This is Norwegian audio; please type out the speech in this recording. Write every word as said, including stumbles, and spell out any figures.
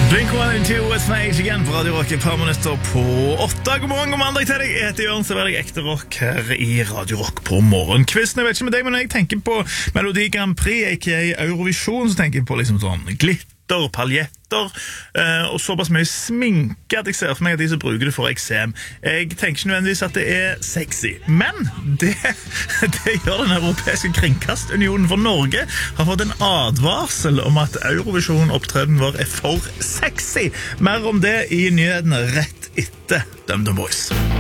Blink one eighty-two with meg igjen på Radio Rock. Et par minutter på åtta. God morgen, god mandag til deg. Jeg heter Jørn, så er jeg ekte rock her i Radio Rock på morgenkvisten. Jeg vet ikke med deg, men når jeg tenker på Melodi Grand Prix, aka Eurovision, så tenker jeg på liksom sånn glitter, paljetter, eh, og såpass mye sminke at jeg ser for meg at de som bruker det for eksem. Jeg tenker ikke nødvendigvis at det er sexy, men det, det gjør den europeiske kringkastunionen, for Norge har fått en advarsel om at Eurovision-opptreden vår er for sexy. Mer om det i nyhetene rett etter Dum Dum Boys.